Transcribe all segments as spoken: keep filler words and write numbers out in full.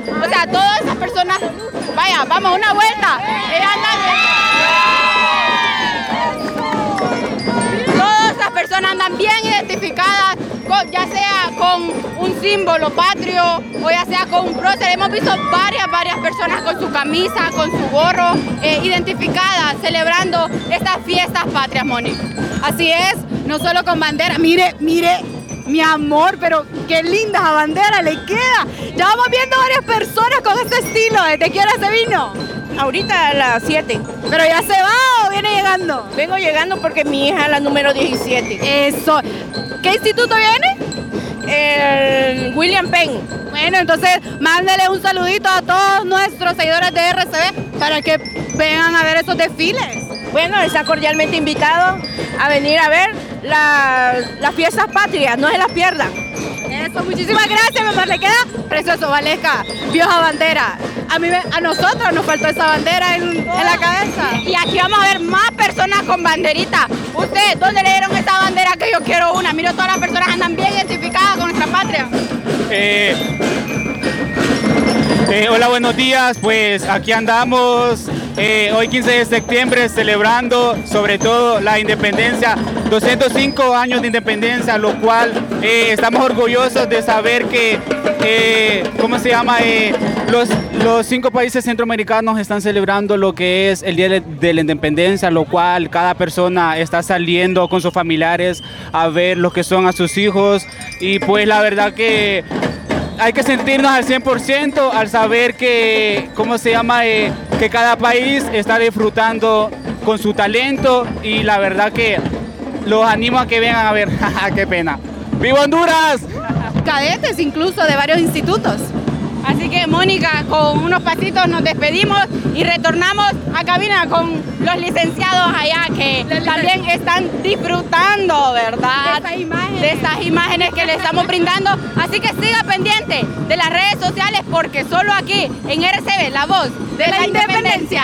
O sea, todas esas personas, vaya, vamos, una vuelta. Ellas andan, todas esas personas andan bien identificadas, con, ya sea con un símbolo patrio o ya sea con un prócer. Hemos visto varias, varias personas con su camisa, con su gorro, eh, identificadas, celebrando estas fiestas patrias, Moni. Así es, no solo con bandera. Mire, mire, mi amor, pero qué linda esa bandera le queda. Ya vamos viendo varias personas con este estilo. ¿Desde qué hora se vino? Ahorita a las siete. ¿Pero ya se va o viene llegando? Vengo llegando porque mi hija es la número diecisiete. Eso. ¿Qué instituto viene? El William Penn. Bueno, entonces mándale un saludito a todos nuestros seguidores de R C B para que vengan a ver esos desfiles. Bueno, está cordialmente invitado a venir a ver la, las fiestas patrias, no se las pierdan. Eso, muchísimas gracias, mi amor, le queda precioso, Valesca, vieja bandera. A mí, a nosotros nos faltó esa bandera en, en la cabeza. Y aquí vamos a ver más personas con banderita. ¿Ustedes dónde le dieron esa bandera que yo quiero una? Mira, todas las personas andan bien identificadas con nuestra patria. Eh, eh, hola, buenos días. Pues aquí andamos eh, hoy quince de septiembre celebrando sobre todo la independencia, doscientos cinco años de independencia, lo cual eh, estamos orgullosos de saber que, eh, ¿cómo se llama? Eh, los, los cinco países centroamericanos están celebrando lo que es el Día de la Independencia, lo cual cada persona está saliendo con sus familiares a ver lo que son a sus hijos, y pues la verdad que hay que sentirnos al cien por ciento al saber que, ¿cómo se llama? Eh, que cada país está disfrutando con su talento, y la verdad que los animo a que vengan a ver. ¡Qué pena! ¡Viva Honduras! Cadetes incluso de varios institutos. Así que, Mónica, con unos pasitos nos despedimos y retornamos a cabina con los licenciados allá que también están disfrutando, ¿verdad? De estas imágenes. De estas imágenes que le estamos brindando. Así que siga pendiente de las redes sociales porque solo aquí en R C B, la voz de, de la, la independencia.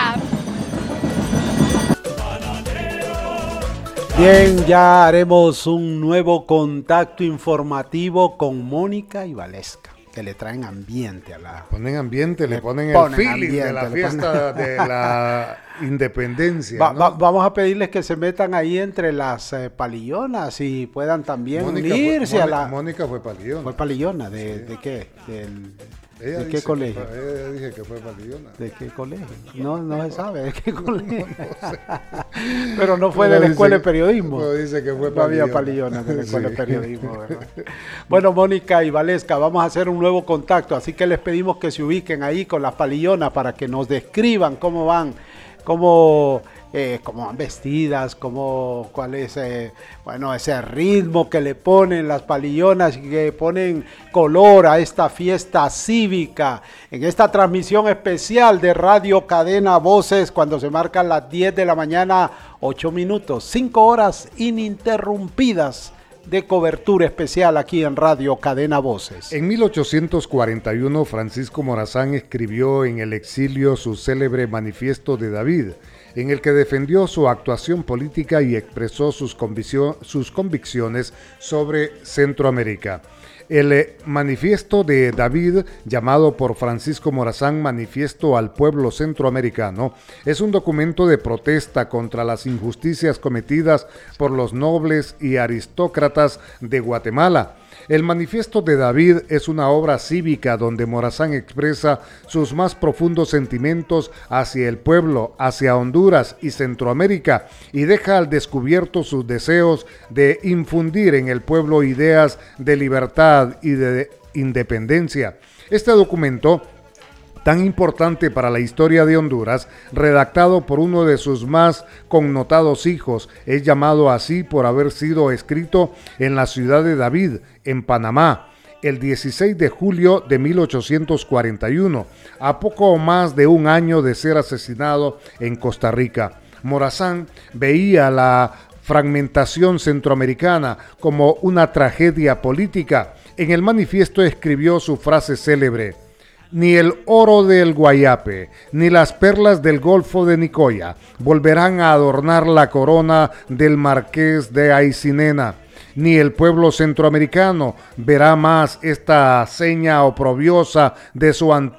Bien, ya haremos un nuevo contacto informativo con Mónica y Valesca, que le traen ambiente a la... Ponen ambiente, le, le ponen, ponen el feeling ambiente, de la fiesta ponen... de la independencia. Va, ¿no? va, vamos a pedirles que se metan ahí entre las eh, palillonas y puedan también Mónica unirse fue, a Mónica, la... Mónica fue palillona. ¿Fue palillona? ¿De, sí. de qué? Del... Ella ¿De qué colegio? Fue, ella dije que fue palillona. ¿De qué colegio? No, no se sabe de qué colegio. No, no sé. Pero no fue de la escuela de periodismo. Pero dice que fue palillona. No había palillona de la escuela sí. de periodismo, ¿verdad? Bueno, Mónica y Valesca, vamos a hacer un nuevo contacto, así que les pedimos que se ubiquen ahí con las palillonas para que nos describan cómo van, cómo... Eh, cómo van vestidas, cómo, cuál es eh, bueno, ese ritmo que le ponen las palillonas y que ponen color a esta fiesta cívica en esta transmisión especial de Radio Cadena Voces cuando se marcan las diez de la mañana, ocho minutos, cinco horas ininterrumpidas de cobertura especial aquí en Radio Cadena Voces. En mil ochocientos cuarenta y uno, Francisco Morazán escribió en el exilio su célebre Manifiesto de David, en el que defendió su actuación política y expresó sus, conviccio- sus convicciones sobre Centroamérica. El eh, Manifiesto de David, llamado por Francisco Morazán Manifiesto al Pueblo Centroamericano, es un documento de protesta contra las injusticias cometidas por los nobles y aristócratas de Guatemala. El Manifiesto de David es una obra cívica donde Morazán expresa sus más profundos sentimientos hacia el pueblo, hacia Honduras y Centroamérica, y deja al descubierto sus deseos de infundir en el pueblo ideas de libertad y de independencia. Este documento, tan importante para la historia de Honduras, redactado por uno de sus más connotados hijos, es llamado así por haber sido escrito en la ciudad de David, en Panamá, el dieciséis de julio de mil ochocientos cuarenta y uno, a poco más de un año de ser asesinado en Costa Rica. Morazán veía la fragmentación centroamericana como una tragedia política. En el manifiesto escribió su frase célebre: ni el oro del Guayape, ni las perlas del Golfo de Nicoya volverán a adornar la corona del Marqués de Aycinena, ni el pueblo centroamericano verá más esta seña oprobiosa de su antigua